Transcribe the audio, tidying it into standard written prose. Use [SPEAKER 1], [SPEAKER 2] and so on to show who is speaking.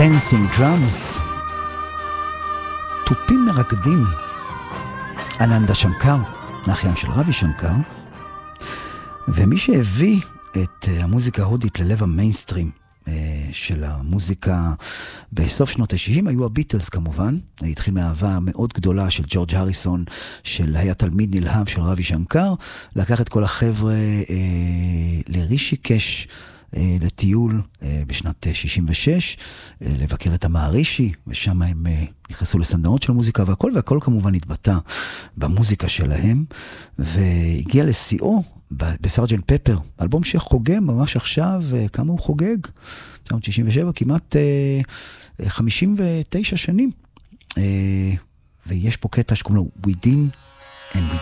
[SPEAKER 1] Dancing Drums, תופים מרקדים, אננדה שנקר, האחיין של רבי שנקר, ומי שהביא את המוזיקה ההודית ללב המיינסטרים של המוזיקה בסוף שנות ה-60 היו הביטלס כמובן. התחיל מאהבה מאוד גדולה של ג'ורג' הריסון, היה תלמיד נלהב של רבי שנקר, לקח את כל החבר'ה לרישיקש, לטיול בשנת 66, לבקר את המערישי, ושם הם נכנסו לסדנאות של מוזיקה והכל כמובן התבטא במוזיקה שלהם, והגיע לשיאו בסרג'נט פפר, אלבום שחוגג ממש עכשיו, כמה הוא חוגג? 1967, כמעט 59 שנים, ויש פה קטע שקוראים לו Within and Within.